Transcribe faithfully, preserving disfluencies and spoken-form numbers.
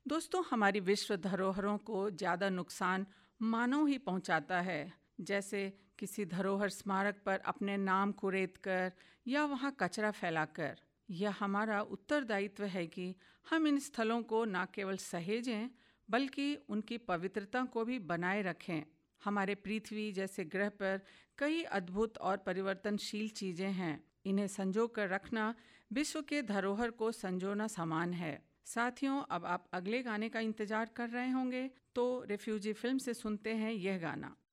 दोस्तों, हमारी विश्व धरोहरों को ज़्यादा नुकसान मानव ही पहुंचाता है। जैसे किसी धरोहर स्मारक पर अपने नाम कुरेद कर या वहां कचरा फैलाकर। यह हमारा उत्तरदायित्व है कि हम इन स्थलों को न केवल सहेजें बल्कि उनकी पवित्रता को भी बनाए रखें। हमारे पृथ्वी जैसे ग्रह पर कई अद्भुत और परिवर्तनशील चीज़ें हैं। इन्हें संजो कर रखना विश्व के धरोहर को संजोना समान है। साथियों, अब आप अगले गाने का इंतजार कर रहे होंगे, तो रिफ्यूजी फिल्म से सुनते हैं यह गाना।